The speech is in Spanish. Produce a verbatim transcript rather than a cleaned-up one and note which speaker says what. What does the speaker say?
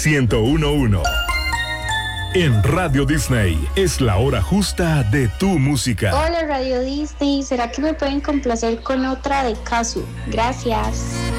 Speaker 1: ciento uno punto uno. En Radio Disney es la hora justa de tu música.
Speaker 2: Hola Radio Disney, ¿será que me pueden complacer con otra de Kazu? Gracias.